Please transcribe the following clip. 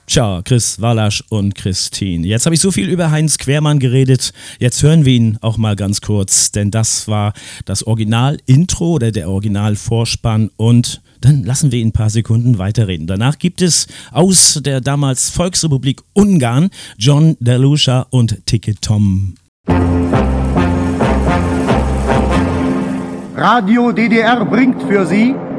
Tja, Chris Wallasch und Christine. Jetzt habe ich so viel über Heinz Quermann geredet, jetzt hören wir ihn auch mal ganz kurz, denn das war das Original-Intro oder der Original-Vorspann und dann lassen wir ihn ein paar Sekunden weiterreden. Danach gibt es aus der damals Volksrepublik Ungarn John Delusha und Ticket Tom. Radio DDR bringt für Sie